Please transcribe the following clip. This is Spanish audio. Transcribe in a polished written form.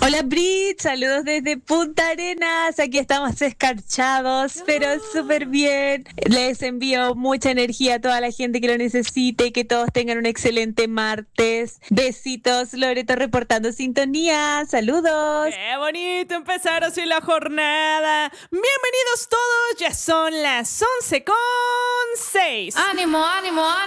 Hola Brit, saludos desde Punta Arenas. Aquí estamos escarchados, pero súper bien. Les envío mucha energía a toda la gente que lo necesite y que todos tengan un excelente martes. Besitos, Loreto reportando sintonía. Saludos. ¡Qué bonito empezar así la jornada! Bienvenidos todos, ya son las 11:06. ¡Ánimo, ánimo, ánimo!